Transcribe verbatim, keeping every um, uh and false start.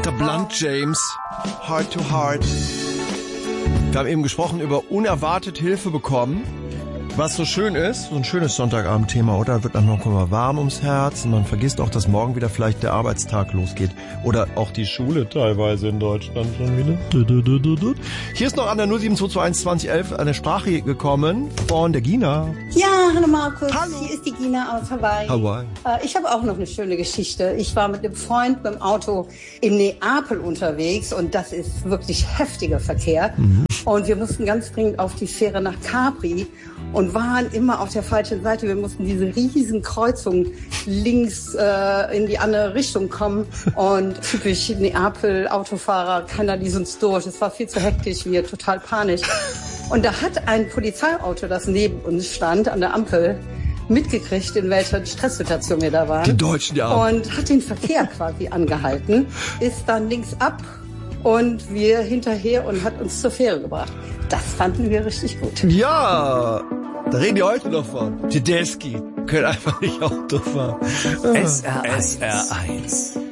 Mister Blunt James, Heart to Heart. Wir haben eben gesprochen über unerwartet Hilfe bekommen. Was so schön ist, so ein schönes Sonntagabend-Thema, oder? Wird dann noch mal warm ums Herz und man vergisst auch, dass morgen wieder vielleicht der Arbeitstag losgeht. Oder auch die Schule teilweise in Deutschland schon wieder. Hier ist noch an der null sieben zwei zwei eins zwanzig elf eine Sprache gekommen von der Gina. Ja, hallo Markus. Hallo. Hier ist die Gina aus Hawaii. Hawaii. Äh, ich habe auch noch eine schöne Geschichte. Ich war mit einem Freund mit dem Auto in Neapel unterwegs und das ist wirklich heftiger Verkehr. Mhm. Und wir mussten ganz dringend auf die Fähre nach Capri und waren immer auf der falschen Seite. Wir mussten diese riesen Kreuzung links äh, in die andere Richtung kommen. Und typisch Neapel, Autofahrer, keiner ließ uns durch. Es war viel zu hektisch, wir total panisch. Und da hat ein Polizeiauto, das neben uns stand, an der Ampel, mitgekriegt, in welcher Stresssituation wir da waren. Die Deutschen, ja. Und hat den Verkehr quasi angehalten, ist dann links ab und wir hinterher und hat uns zur Fähre gebracht. Das fanden wir richtig gut. Ja, da reden die heute noch von. Tedeschi können einfach nicht Auto fahren. S R eins.